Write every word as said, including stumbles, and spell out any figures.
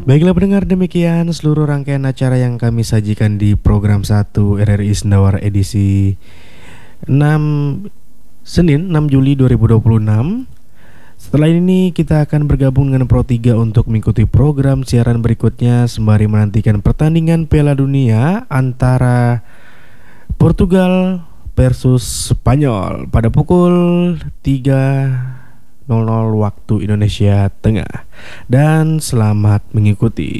Baiklah pendengar, demikian seluruh rangkaian acara yang kami sajikan di program satu R R I Sendawara edisi enam Senin enam Juli dua ribu dua puluh enam. Setelah ini kita akan bergabung dengan Pro tiga untuk mengikuti program siaran berikutnya sembari menantikan pertandingan Piala Dunia antara Portugal versus Spanyol pada pukul tiga waktu Indonesia Tengah. Dan selamat mengikuti.